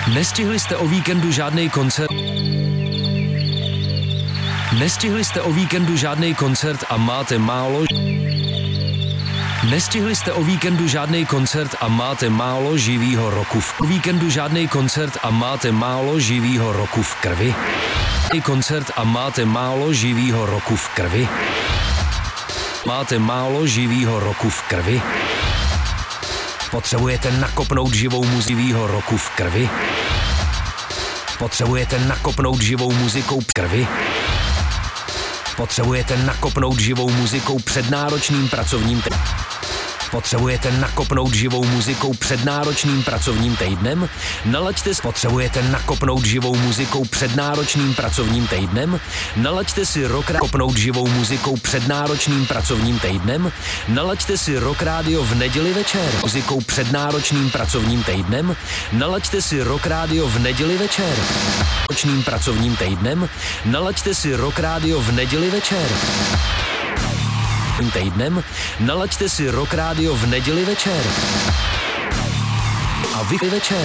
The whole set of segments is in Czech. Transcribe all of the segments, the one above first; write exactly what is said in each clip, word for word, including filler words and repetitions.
Nestihli jste o víkendu žádný koncert. Nestihli jste o víkendu žádný koncert a máte málo. Nestihli jste o víkendu žádný koncert a máte málo živýho roku v víkendu žádný koncert a máte málo živýho roku v krvi. Koncert a máte málo živýho roku v krvi. Máte málo živýho roku v krvi. Potřebujete nakopnout živou muzivýho roku v krvi. Potřebujete nakopnout živou muzikou v krvi. Potřebujete nakopnout živou muzikou před náročným pracovním týdnem. Potřebujete nakopnout živou muzikou před náročným pracovním týdnem? Nalaďte si, potřebujete nakopnout živou muzikou před náročným pracovním týdnem? Nalaďte si rock nakopnout živou muzikou před náročným pracovním týdnem? Nalaďte si rock rádio v neděli večer muzikou před náročným pracovním týdnem? Nalaďte si rock rádio v neděli večer náročným pracovním týdnem? Nalaďte si rock rádio v neděli večer týdnem, nalaďte si rock rádio v neděli večer. A vy večer.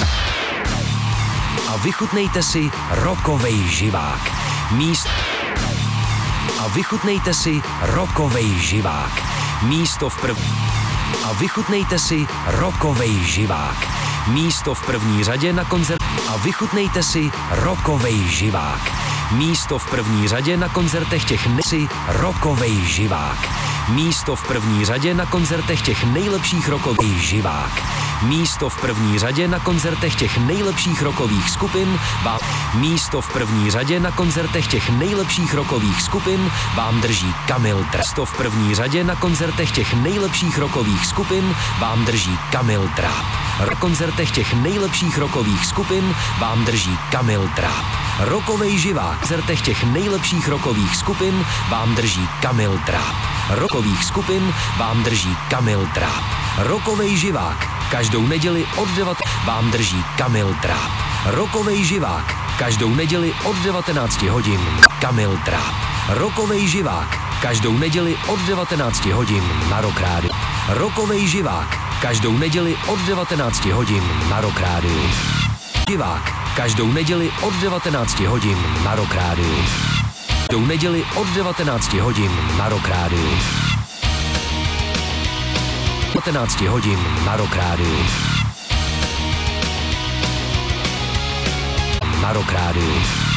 A vychutnejte si rockovej živák. Míst. A vychutnejte si rockovej živák. Místo v prv. A vychutnejte si rockovej živák. Místo v první řadě na koncert. A vychutnejte si rockovej živák. Místo v první řadě na koncertech těch nesi rockovej živák. Místo v první řadě na koncertech těch nejlepších rockových živák. Místo v první řadě na koncertech těch nejlepších rockových skupin vám místo v první řadě na koncertech těch nejlepších rockových skupin vám drží Kamil Trsto v první řadě na koncertech těch nejlepších rockových skupin vám drží Kamil Tráp. Na koncertech těch nejlepších rockových skupin vám drží Kamil Tráp. Rockovej živák. V koncertech těch nejlepších rockových skupin vám drží Kamil Tráp. Rockových skupin vám drží Kamil Tráp. Rockovej živák. Každou neděli od devat vám drží Kamil Tráp. Rockovej živák. Každou neděli od devatenácti hodin Kamil Tráp. Rockovej živák. Každou neděli od devatenácti hodin na Rock rádiu. Rockovej živák. Každou neděli od devatenácti hodin na Rock rádiu. Živák. Každou neděli od devatenácti hodin na Rock rádiu. Každou neděli od devatenácti hodin na Rock rádiu. devatenácti hodin na Rock rádiu. Na Rock rádiu.